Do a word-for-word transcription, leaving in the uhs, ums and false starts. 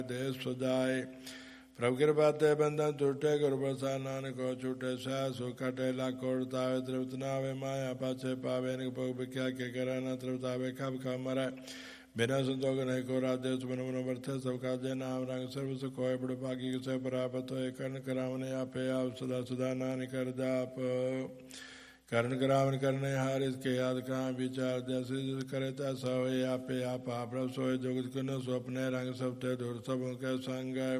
ਦੇਸ ਸੁਦਾਏ। ਪ੍ਰਭ ਕਿਰਪਾ ਤੇ ਬੰਧਨ ਟੁੱਟੇ, ਗੁਰ ਪ੍ਰਸਾਦ ਨਾਨਕ ਹੋ ਛੁਟੇ। ਸਹਿ ਸੁਖ ਕਟੇ ਲੱਖ ਉੜਤਾਵੇ, ਤ੍ਰਿਪਤ ਨਾ ਹੋਵੇ ਮਾਇਆ ਪਾਛੇ ਪਾਵੇ। ਨਿਕ ਭੋਗ ਵਿਖਿਆ ਕੇ ਕਰੇ ਨਾ ਤ੍ਰਿਪਤਾਵੇ, ਖਬ ਖਬ ਮਰੈ ਬਿਨਾ ਸੰਤੋਖ ਨਹੀਂ ਕੋ ਰਾਜੇ। ਸੁਮਨ ਮਨ ਵਰਤੇ ਸਭ ਕਾਜੇ, ਨਾਮ ਰੰਗ ਸਰਬ ਸੁਖ ਹੋਏ। ਬੜ ਭਾਗੀ ਕਿਸੇ ਪ੍ਰਾਪਤ ਹੋਏ, ਕਰਨ ਕਰਾਵਨੇ ਆਪੇ ਆਪ ਸਦਾ ਸਦਾ ਨਾਨਕ ਕਰ ਜਾਪ। ਕਰਨ ਕਰਾਵਨ ਕਰਨੇ ਹਾਰ ਇਸਕੇ ਯਾਦ ਕਰਾਂ ਵਿਚਾਰ। ਜੈਸੇ ਜਿਸ करे तैसा होए, आपे आप प्रभ सोए। जुगत किन्नो सुपने रंग सब ते दूर सब उनके संग।